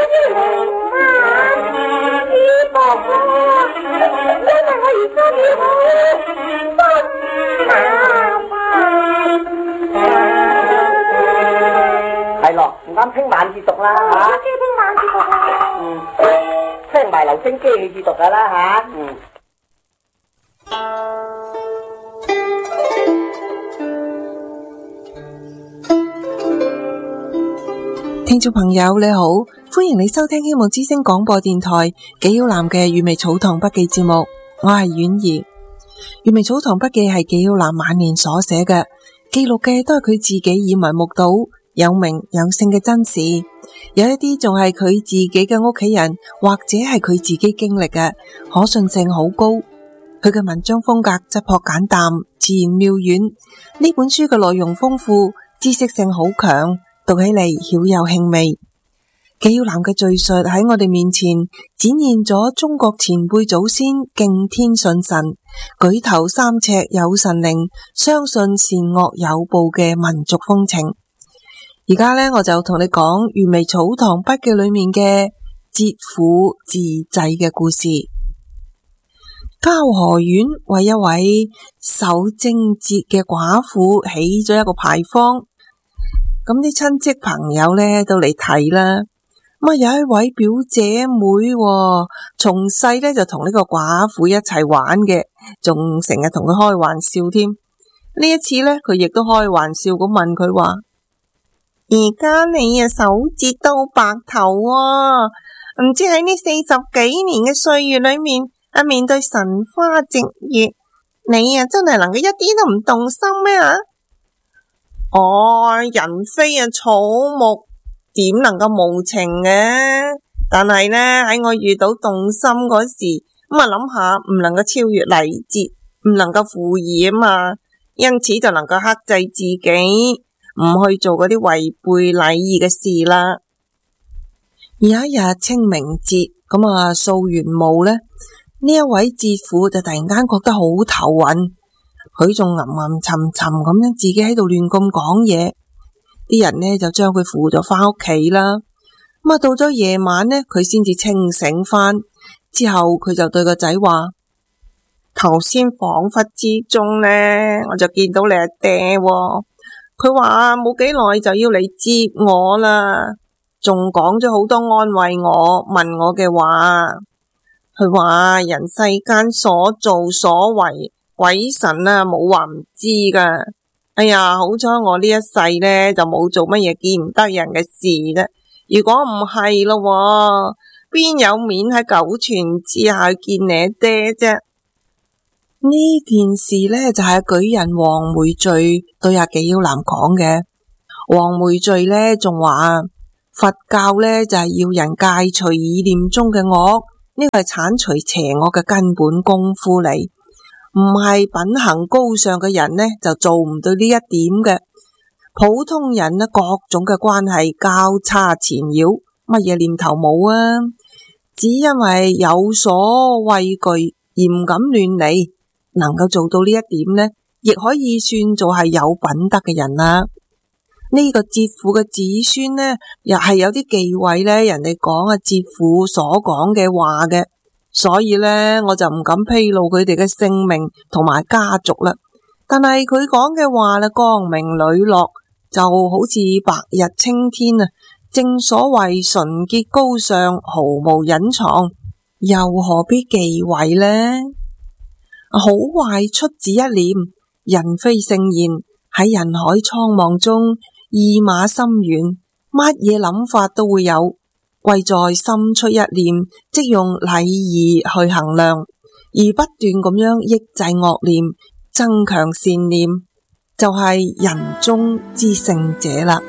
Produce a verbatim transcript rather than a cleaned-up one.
係咯，唔啱聽晚節讀啦吓。 我知聽晚節讀啦。 嗯，聽埋留聲機去節讀噶啦吓。嗯。 聽眾朋友你好，歡迎你收聽希望之聲廣播電台紀曉嵐嘅閱微草堂筆記節目，我係婉兒。閱微草堂筆記係紀曉嵐晚年所寫嘅，記錄嘅都係佢自己耳聞目睹有名有姓嘅真事，有一啲仲係佢自己嘅屋企人或者係佢自己經歷嘅，可信性好高。佢嘅文章風格質樸簡淡，自然妙遠。呢本書嘅內容豐富，知識性好強，讀起嚟曉有興味。紀曉嵐嘅敘述喺我哋面前展現咗中國前輩祖先敬天信神、舉頭三尺有神靈、相信善惡有報嘅民族風情。而家呢，我就同你講《閱微草堂筆記》裏面嘅節婦自濟嘅故事。交河縣為一位守貞節嘅寡婦起咗一個牌坊。咁啲親戚朋友咧都嚟睇啦，咁啊有一位表姐妹，從細咧就同呢個寡婦一齊玩嘅，仲成日同佢開玩笑添。呢一次咧，佢亦都開玩笑咁問佢話：而家你啊手節都白頭啊，唔知喺呢四十幾年嘅歲月裏面，啊面對神花夕月，你啊真係能夠一啲都唔動心咩啊？哦，人非啊草木，點能夠無情嘅？但係呢，喺我遇到動心嗰時，咁啊諗下唔能夠超越禮節，唔能夠負義啊嘛，因此就能夠克制自己，唔去做嗰啲違背禮儀嘅事啦。而有一日清明節，咁啊掃完墓呢，呢一位節婦就突然間覺得好頭暈。佢仲吟吟沉沉咁樣自己喺度亂咁講嘢，啲人呢就將佢扶咗返屋企啦。咁啊到咗夜晚呢，佢先至清醒返。之後佢就對個仔話：頭先恍惚之中呢，我就見到你阿爹喎。佢話冇幾耐就要嚟接我啦，仲講咗好多安慰我、問我嘅話。佢話人世間所做所為，鬼神啊，冇話唔知噶。哎呀，好彩我呢一世呢，就冇做乜嘢見唔得人嘅事啫。如果唔係咯，邊有面喺九泉之下見你爹啫？呢件事呢，就係、是、舉人黃梅序對阿紀曉嵐講嘅。黃梅序呢，仲話佛教呢，就係、是、要人戒除意念中嘅惡，呢個係鏟除邪惡嘅根本功夫嚟。唔係品行高尚嘅人呢，就做唔到呢一點嘅。普通人呢，各種嘅關係交叉纏繞，乜嘢念頭冇啊？只因為有所畏懼而唔敢亂嚟，能夠做到呢一點呢，亦可以算做係有品德嘅人啦。呢、這個節婦嘅子孫呢，又係有啲忌諱呢，人哋講啊節婦所講嘅話嘅。所以呢，我就唔敢披露佢哋嘅姓名同埋家族啦。但係佢講嘅話呢，光明磊落，就好似白日青天啊！正所謂純潔高尚，毫無隱藏，又何必忌諱呢？好壞出自一念，人非聖賢，喺人海蒼茫中，意馬深遠，乜嘢諗法都會有。貴在心出一念，即用禮儀去衡量，而不斷咁樣抑制惡念，增強善念，就係人中之聖者啦。